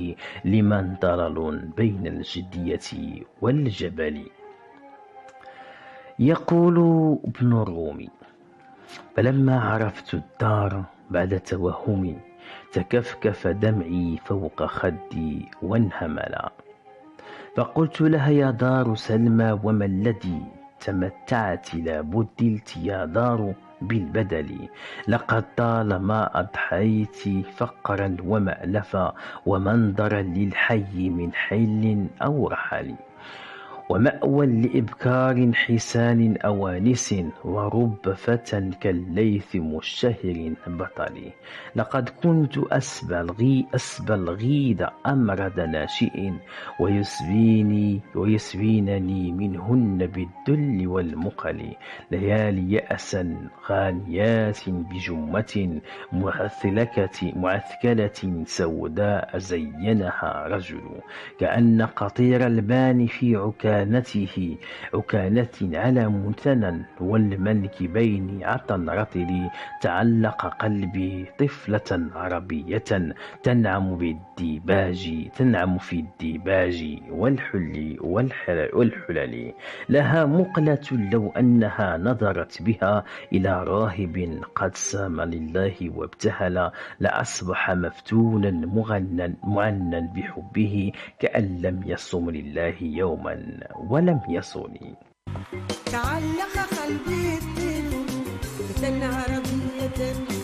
فيه لمن ضرر بين الجدية والجبل. يقول ابن الرومي: فلما عرفت الدار بعد توهمي تكفكف دمعي فوق خدي وانهملا، فقلت لها: يا دار سلمى وما الذي تمتعت لا بدلت يا دار بالبدل، لقد طالما أضحيت فقرا ومألفا ومنظرا للحي من حل أو رحل، ومأوى لإبكار حسان أوانس، ورب فتى كالليث مشتهر بطل. لقد كنت أسبى الغيد أمرد ناشئ، ويسبينني منهن بالذل والمقل، ليالي يأسا غانيات بجمة معثكلة سوداء زينها رجل، كأن قطير البان في عكانة على مثنى، والمنكبين عطا رطل، تعلق قلبي طفلة عربية تنعم في الديباج والحلل، لها مقلة لو أنها نظرت بها إلى راهب قد سام لله وابتهل، لأصبح مفتونا معنى بحبه كأن لم يصم لله يوما ولم يصل. تعلق قلبي بطفلة عربية